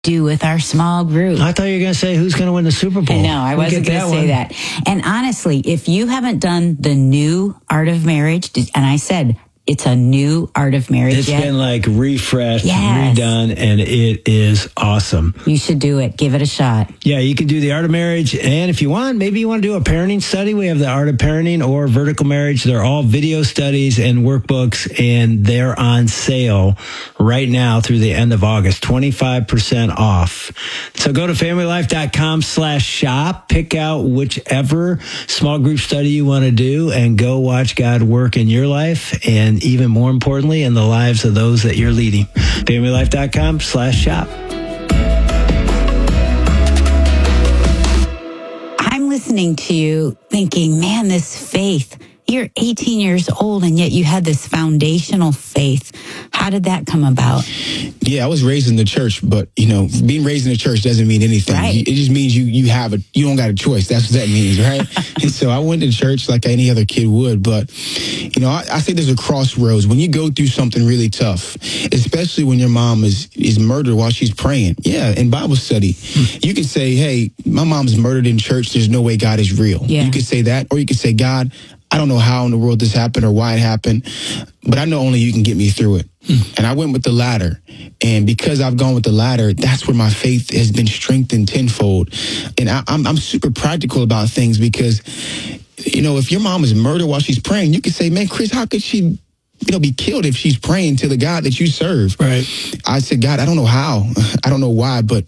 do with our small group. I thought you were going to say who's going to win the Super Bowl. I know, I wasn't going to say that. And honestly, if you haven't done the new Art of Marriage, and I said, it's a new Art of Marriage. It's been like refreshed, redone, and it is awesome. You should do it. Give it a shot. Yeah, you can do the Art of Marriage. And if you want, maybe you want to do a parenting study. We have the Art of Parenting or Vertical Marriage. They're all video studies and workbooks, and they're on sale right now through the end of August, 25% off. So go to familylife.com/shop, pick out whichever small group study you want to do, and go watch God work in your life and even more importantly, in the lives of those that you're leading. familylife.com/shop. I'm listening to you thinking, man, this faith, you're 18 years old and yet you had this foundational faith. How did that come about? Yeah, I was raised in the church, but being raised in the church doesn't mean anything. Right. It just means you don't got a choice. That's what that means, right? And so I went to church like any other kid would, but I think there's a crossroads when you go through something really tough, especially when your mom is murdered while she's praying. Yeah, in Bible study, you could say, "Hey, my mom's murdered in church. There's no way God is real." Yeah. You could say that, or you could say, "God, I don't know how in the world this happened or why it happened, but I know only you can get me through it." And I went with the latter. And because I've gone with the latter, that's where my faith has been strengthened tenfold. And I'm super practical about things because, if your mom is murdered while she's praying, you could say, "Man, Chris, how could she be killed if she's praying to the God that you serve?" Right. I said, "God, I don't know how. I don't know why, but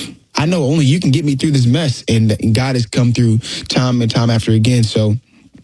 I know only you can get me through this mess." And God has come through time and time after again. So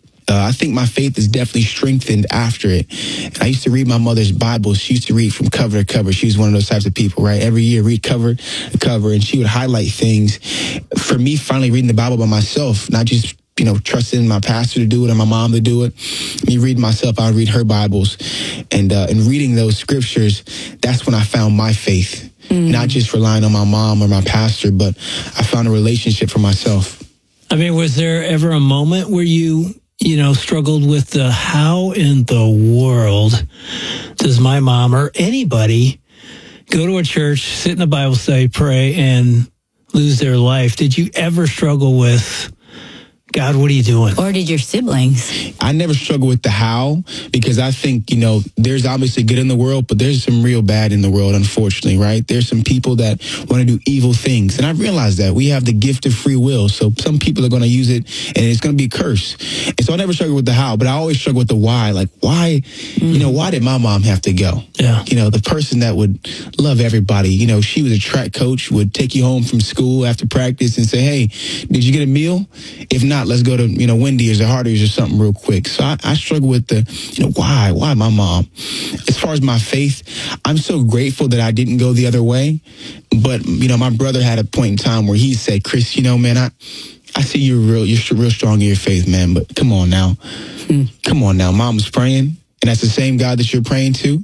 I think my faith is definitely strengthened after it. I used to read my mother's Bible. She used to read from cover to cover. She was one of those types of people, right? Every year, read cover to cover, and she would highlight things. For me, finally reading the Bible by myself, not just trusting my pastor to do it or my mom to do it. Me reading myself, I would read her Bibles, and reading those scriptures. That's when I found my faith. Not just relying on my mom or my pastor, but I found a relationship for myself. I mean, was there ever a moment where you struggled with the how in the world does my mom or anybody go to a church, sit in a Bible study, pray, and lose their life? Did you ever struggle with, God, what are you doing? Or did your siblings? I never struggle with the how because I think, there's obviously good in the world, but there's some real bad in the world, unfortunately, right? There's some people that want to do evil things. And I realize that we have the gift of free will. So some people are going to use it and it's going to be a curse. And so I never struggle with the how, but I always struggle with the why. Like, why, why did my mom have to go? Yeah. The person that would love everybody, she was a track coach, would take you home from school after practice and say, "Hey, did you get a meal? If not, let's go to, Wendy's or Hardee's or something real quick." So I struggle with the, why my mom? As far as my faith, I'm so grateful that I didn't go the other way. But, my brother had a point in time where he said, "Chris, man, I see you're real strong in your faith, man, but come on now. Come on now. Mom's praying, and that's the same God that you're praying to."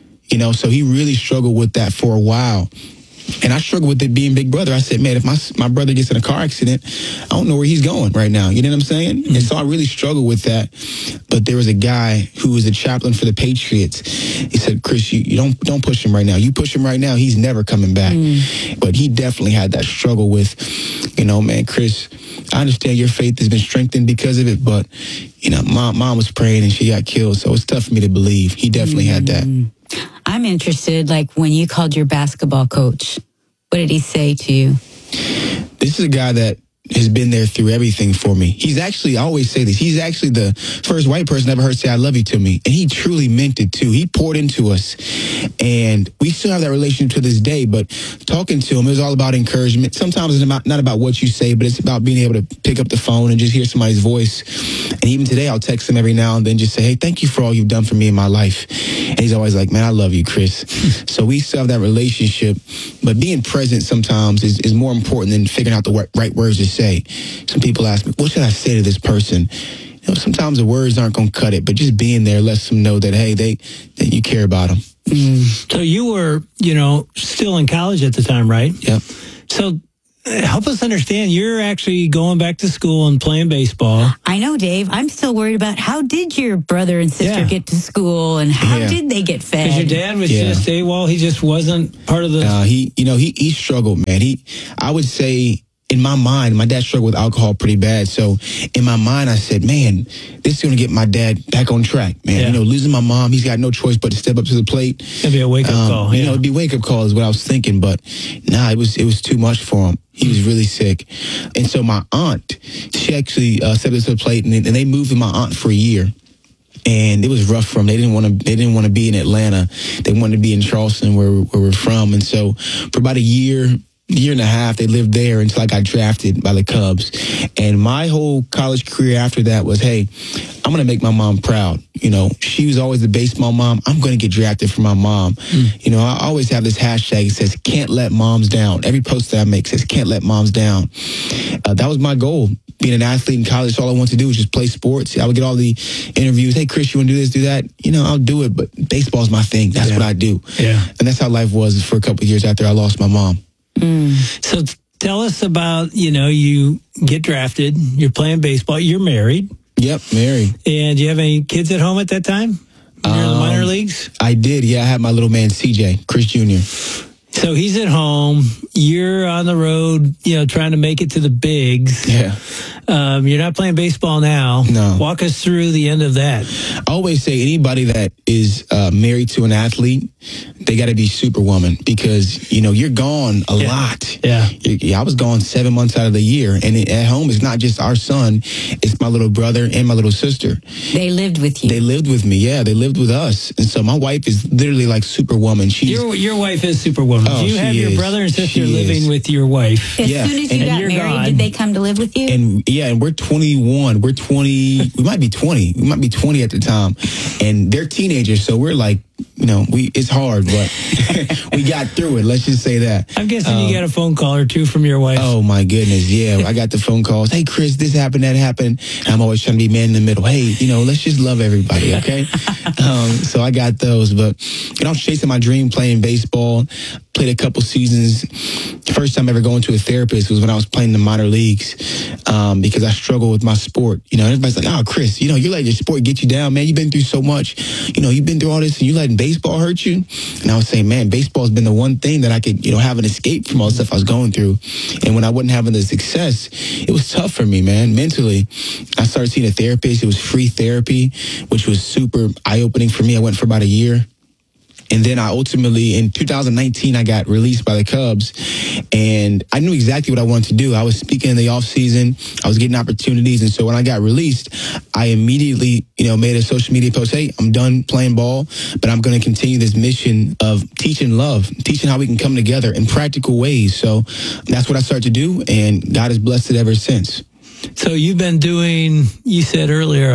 So he really struggled with that for a while. And I struggle with it being big brother. I said, man, if my brother gets in a car accident, I don't know where he's going right now. You know what I'm saying? Mm-hmm. And so I really struggle with that. But there was a guy who was a chaplain for the Patriots. He said, "Chris, you don't push him right now. You push him right now, he's never coming back." But he definitely had that struggle with, man, Chris, I understand your faith has been strengthened because of it, but, mom was praying and she got killed. So it's tough for me to believe. He definitely had that. I'm interested, like when you called your basketball coach, what did he say to you? This is a guy that has been there through everything for me. He's actually, I always say this, he's actually the first white person I ever heard say "I love you" to me. And he truly meant it too. He poured into us. And we still have that relationship to this day, but talking to him, it was all about encouragement. Sometimes it's not about what you say, but it's about being able to pick up the phone and just hear somebody's voice. And even today, I'll text him every now and then, just say, "Hey, thank you for all you've done for me in my life." And he's always like, "Man, I love you, Chris." So we still have that relationship, but being present sometimes is more important than figuring out the right words to say. Some people ask me, "What should I say to this person?" Sometimes the words aren't going to cut it, but just being there lets them know that, hey, that you care about them. So you were, still in college at the time, right? Yep. So help us understand. You're actually going back to school and playing baseball. I know, Dave. I'm still worried about how did your brother and sister get to school and how did they get fed? Because your dad was just AWOL. He just wasn't part of the... He struggled, man. I would say... In my mind, my dad struggled with alcohol pretty bad. So in my mind, I said, man, this is going to get my dad back on track, man. Yeah. Losing my mom, he's got no choice but to step up to the plate. It'd be a wake-up call. It'd be a wake-up call is what I was thinking. But it was too much for him. He was really sick. And so my aunt, she actually stepped up to the plate, and they moved with my aunt for a year. And it was rough for them. They didn't want to be in Atlanta. They wanted to be in Charleston, where we're from. And so for about a year and a half, they lived there until I got drafted by the Cubs. And my whole college career after that was, hey, I'm going to make my mom proud. She was always the baseball mom. I'm going to get drafted for my mom. I always have this hashtag. It says, can't let moms down. Every post that I make says, can't let moms down. That was my goal. Being an athlete in college, all I wanted to do was just play sports. I would get all the interviews. Hey, Chris, you want to do this, do that? I'll do it, but baseball's my thing. That's what I do. Yeah. And that's how life was for a couple of years after I lost my mom. So tell us about, you get drafted, you're playing baseball, you're married. Yep, married. And do you have any kids at home at that time? You're in the minor leagues? I did, yeah. I had my little man, CJ, Chris Jr. So he's at home, you're on the road, trying to make it to the bigs. Yeah. You're not playing baseball now. No. Walk us through the end of that. I always say anybody that is married to an athlete, they got to be superwoman because, you're gone a lot. Yeah. I was gone 7 months out of the year. And at home, it's not just our son. It's my little brother and my little sister. They lived with you. They lived with me. Yeah, they lived with us. And so my wife is literally like superwoman. Your wife is superwoman. Oh, you have your brother and sister living with your wife. As soon as you got married, did they come to live with you? And we're 21. We're 20. We might be 20. We might be 20 at the time. And they're teenagers. So we're like, it's hard, but we got through it. Let's just say that. I'm guessing you got a phone call or two from your wife. Oh, my goodness. Yeah. I got the phone calls. Hey, Chris, this happened, that happened. And I'm always trying to be man in the middle. Hey, let's just love everybody. Okay. So I got those, but I was chasing my dream playing baseball. Played a couple seasons. The first time ever going to a therapist was when I was playing the minor leagues because I struggled with my sport. Everybody's like, oh, Chris, you're letting your sport get you down, man. You've been through so much. You've been through all this and you letting baseball hurt you. And I was saying, man, baseball's been the one thing that I could, have an escape from all the stuff I was going through. And when I wasn't having the success, it was tough for me, man, mentally. I started seeing a therapist. It was free therapy, which was super eye-opening for me. I went for about a year. And then I ultimately, in 2019, I got released by the Cubs. And I knew exactly what I wanted to do. I was speaking in the offseason. I was getting opportunities. And so when I got released, I immediately, made a social media post. Hey, I'm done playing ball, but I'm going to continue this mission of teaching love, teaching how we can come together in practical ways. So that's what I started to do. And God has blessed it ever since. So you've been doing, you said earlier,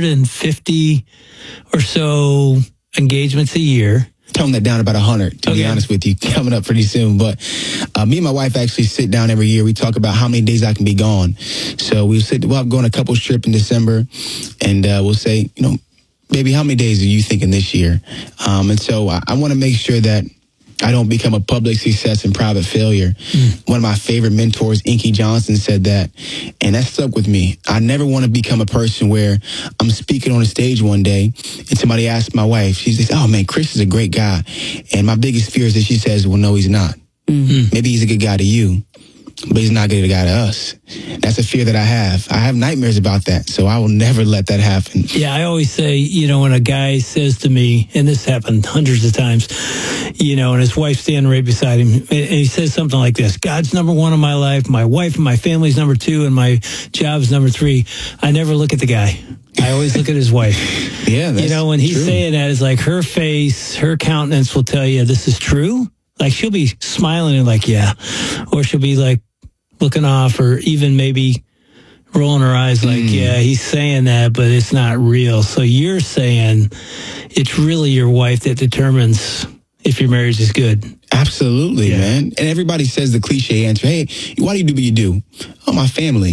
150 or so engagements a year. Tone that down about 100, to be honest with you, coming up pretty soon. But me and my wife actually sit down every year. We talk about how many days I can be gone. So we'll have gone a couple trips in December, and we'll say, baby, how many days are you thinking this year? And so I want to make sure that I don't become a public success and private failure. One of my favorite mentors, Inky Johnson, said that, and that stuck with me. I never want to become a person where I'm speaking on a stage one day and somebody asks my wife, she says, oh man, Chris is a great guy. And my biggest fear is that she says, well, no, he's not. Maybe he's a good guy to you, but he's not a good guy to us. That's a fear that I have. I have nightmares about that, so I will never let that happen. Yeah, I always say, when a guy says to me, and this happened hundreds of times, and his wife's standing right beside him, and he says something like this: God's number one in my life, my wife and my family's number two, and my job's number three. I never look at the guy. I always look at his wife. Yeah, that's when he's true. saying that, it's like her face, her countenance will tell you this is true. Like she'll be smiling and like, yeah. Or she'll be like looking off or even maybe rolling her eyes like, yeah, he's saying that, but it's not real. So you're saying it's really your wife that determines if your marriage is good. Absolutely, man. And everybody says the cliche answer, hey, why do you do what you do? Oh, my family.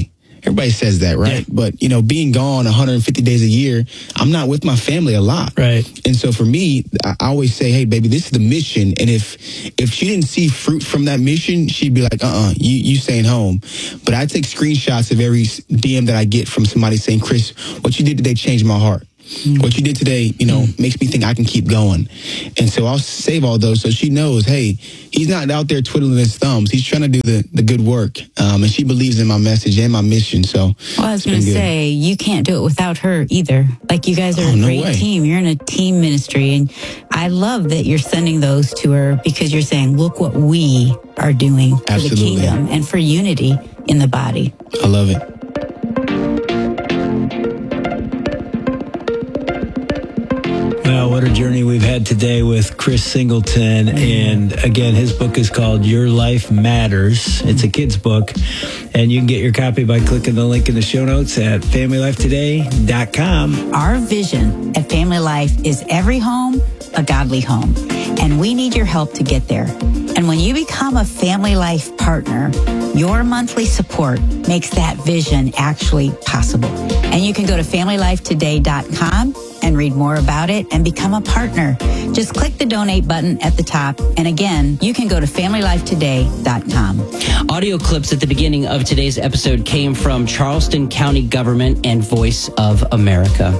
Everybody says that, right? Yeah. But, being gone 150 days a year, I'm not with my family a lot. Right. And so for me, I always say, hey, baby, this is the mission. And if she didn't see fruit from that mission, she'd be like, you staying home. But I take screenshots of every DM that I get from somebody saying, Chris, what you did today changed my heart. What you did today, makes me think I can keep going. And so I'll save all those so she knows, hey, he's not out there twiddling his thumbs. He's trying to do the good work. And she believes in my message and my mission. So, well, I was going to say, you can't do it without her either. Like, you guys are a great team. You're in a team ministry. And I love that you're sending those to her because you're saying, look what we are doing for the kingdom and for unity in the body. I love it. Well, what a journey we've had today with Chris Singleton. And again, his book is called Your Life Matters. It's a kid's book. And you can get your copy by clicking the link in the show notes at FamilyLifeToday.com. Our vision at Family Life is every home, a godly home. And we need your help to get there. And when you become a Family Life partner, your monthly support makes that vision actually possible. And you can go to FamilyLifeToday.com and read more about it and become a partner. Just click the donate button at the top. And again, you can go to FamilyLifeToday.com. Audio clips at the beginning of today's episode came from Charleston County Government and Voice of America.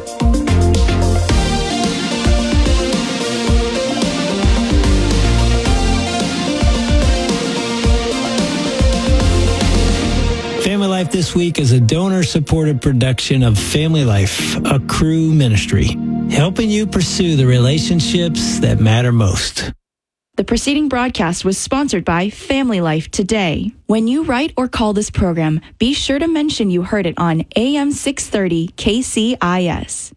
Family Life this week is a donor-supported production of Family Life, a Cru ministry, helping you pursue the relationships that matter most. The preceding broadcast was sponsored by Family Life Today. When you write or call this program, be sure to mention you heard it on AM 630 KCIS.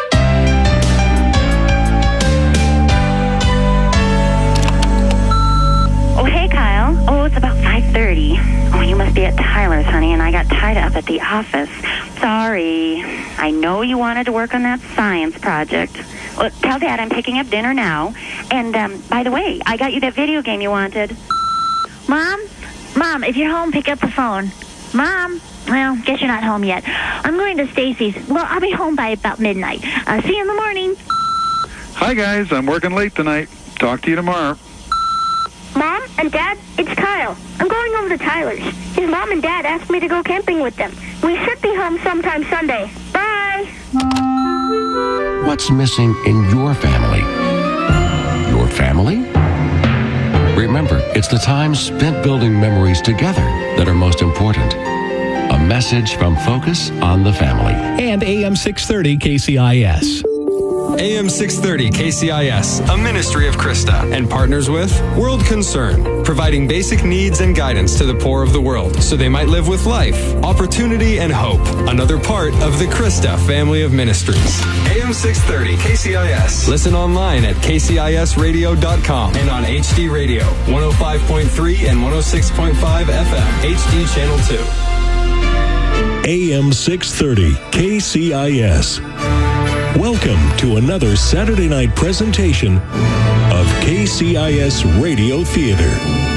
Oh, hey, Kyle. Oh, it's about 5:30. Oh, you must be at Tyler's, honey, and I got tied up at the office. Sorry. I know you wanted to work on that science project. Well, tell Dad I'm picking up dinner now. And, by the way, I got you that video game you wanted. Mom, if you're home, pick up the phone. Mom, well, guess you're not home yet. I'm going to Stacy's. Well, I'll be home by about midnight. See you in the morning. Hi, guys. I'm working late tonight. Talk to you tomorrow. Mom and Dad, it's Kyle. I'm going over to Tyler's. His mom and Dad asked me to go camping with them. We should be home sometime Sunday. Bye. What's missing in your family? Your family? Remember, it's the time spent building memories together that are most important. A message from Focus on the Family. And AM 630 KCIS. AM 630 KCIS, a ministry of Krista, and partners with World Concern, providing basic needs and guidance to the poor of the world so they might live with life, opportunity, and hope. Another part of the Krista family of ministries. AM 630 KCIS. Listen online at kcisradio.com and on HD Radio, 105.3 and 106.5 FM, HD Channel 2. AM 630 KCIS. Welcome to another Saturday night presentation of KCIS Radio Theater.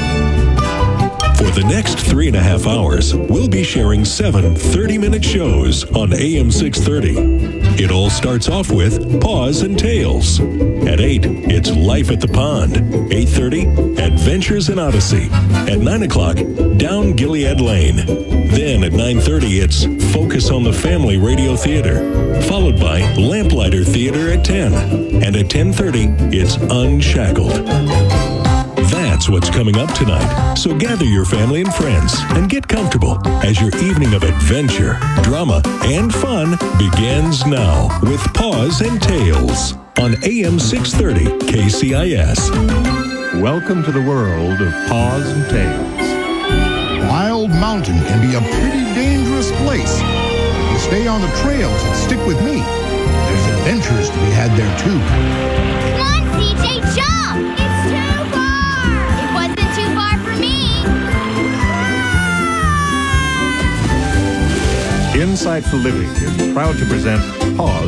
For the next 3.5 hours, we'll be sharing 7 30-minute shows on AM 630. It all starts off with Paws and Tales. At 8, it's Life at the Pond. 8:30, Adventures in Odyssey. At 9 o'clock, Down Gilead Lane. Then at 9:30, it's Focus on the Family Radio Theater, followed by Lamplighter Theater at 10. And at 10:30, it's Unshackled. That's what's coming up tonight. So gather your family and friends and get comfortable as your evening of adventure, drama, and fun begins now with Paws and Tales on AM 630 KCIS. Welcome to the world of Paws and Tales. Wild Mountain can be a pretty dangerous place. If you stay on the trails and stick with me, there's adventures to be had there too. Come on, CJ, jump! It's too far! It wasn't too far for me! Insight for Living is proud to present Paws